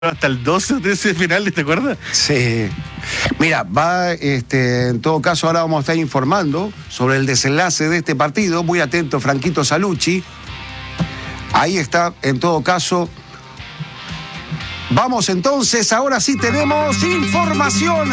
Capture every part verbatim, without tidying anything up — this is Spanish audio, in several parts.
hasta el doce de ese final, ¿te acuerdas? Sí. Mira, va, este, en todo caso, ahora vamos a estar informando sobre el desenlace de este partido. Muy atento, Franquito Salucci. Ahí está, en todo caso. Vamos entonces, ahora sí tenemos información.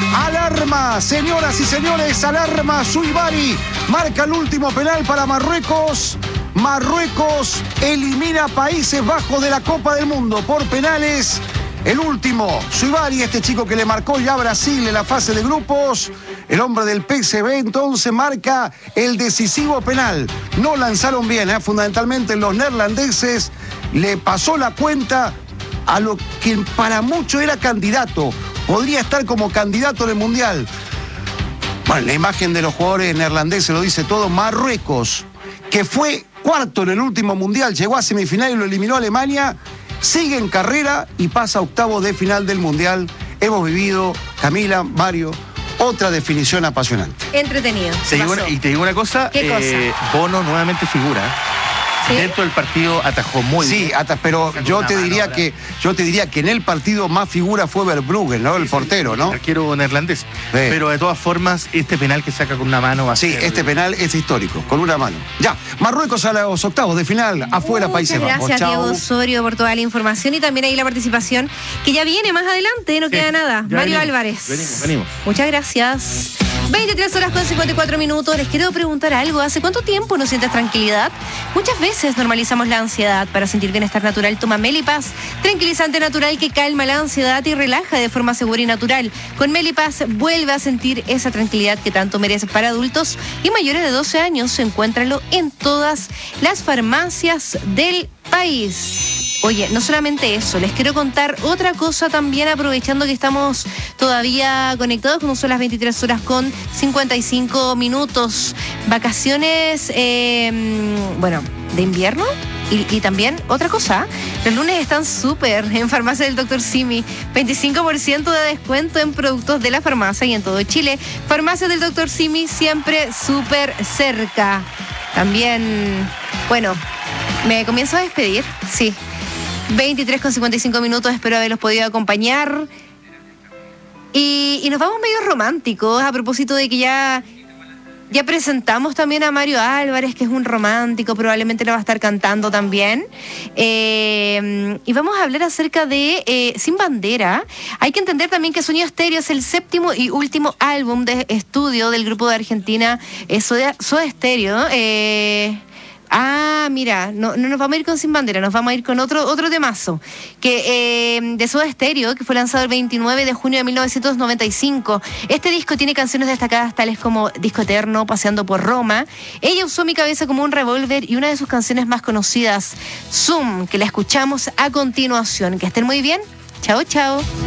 Alarma, señoras y señores, alarma. Suibari marca el último penal para Marruecos. Marruecos elimina a Países Bajos de la Copa del Mundo por penales. El último, Suibari, este chico que le marcó ya a Brasil en la fase de grupos. El hombre del P S V entonces marca el decisivo penal. No lanzaron bien, ¿eh? Fundamentalmente los neerlandeses. Le pasó la cuenta a lo que para mucho era candidato. Podría estar como candidato en el Mundial. Bueno, la imagen de los jugadores neerlandeses lo dice todo. Marruecos, que fue cuarto en el último Mundial, llegó a semifinal y lo eliminó a Alemania, sigue en carrera y pasa a octavos de final del Mundial. Hemos vivido, Camila, Mario, otra definición apasionante. Entretenido. Te digo una, y te digo una cosa, ¿Qué eh, cosa? Bono nuevamente figura. ¿Sí? Dentro del partido atajó muy sí, bien. Sí, pero yo te diría que yo te diría que en el partido más figura fue Verbruggen, ¿no? El sí, portero, sí, ¿no? El arquero neerlandés. Sí. Pero de todas formas, este penal que saca con una mano va a Sí, ser... este penal es histórico, con una mano. Ya, Marruecos a los octavos de final, afuera Países Bajos. Muchas gracias, Diego Osorio, por toda la información y también ahí la participación que ya viene más adelante, no sí, queda nada. Mario venimos, Álvarez. Venimos, venimos. Muchas gracias. veintitrés horas con cincuenta y cuatro minutos. Les quiero preguntar algo. ¿Hace cuánto tiempo no sientes tranquilidad? Muchas veces normalizamos la ansiedad. Para sentir bienestar natural, toma Melipaz, tranquilizante natural que calma la ansiedad y relaja de forma segura y natural. Con Melipaz vuelve a sentir esa tranquilidad que tanto mereces. Para adultos y mayores de doce años, encuéntralo en todas las farmacias del país. Oye, no solamente eso, les quiero contar otra cosa también, aprovechando que estamos todavía conectados, como son las veintitrés horas con cincuenta y cinco minutos. Vacaciones, eh, bueno, de invierno. Y, y también, otra cosa, los lunes están súper en Farmacia del doctor Simi. veinticinco por ciento de descuento en productos de la farmacia y en todo Chile. Farmacia del doctor Simi, siempre súper cerca. También, bueno, me comienzo a despedir, sí. veintitrés con cincuenta y cinco minutos, espero haberlos podido acompañar. Y, y nos vamos medio románticos, a propósito de que ya... Ya presentamos también a Mario Álvarez, que es un romántico, probablemente lo va a estar cantando también. Eh, y vamos a hablar acerca de eh, Sin Bandera. Hay que entender también que Sonido Stereo es el séptimo y último álbum de estudio del grupo de Argentina, eh, Soda, Soda Stereo. Eh, Ah, mira, no, no nos vamos a ir con Sin Bandera, nos vamos a ir con otro otro temazo, que eh, de Soda Stereo, que fue lanzado el veintinueve de junio de mil novecientos noventa y cinco. Este disco tiene canciones destacadas tales como Disco Eterno, Paseando por Roma. Ella usó mi cabeza como un revólver y una de sus canciones más conocidas, Zoom, que la escuchamos a continuación. Que estén muy bien. Chao, chao.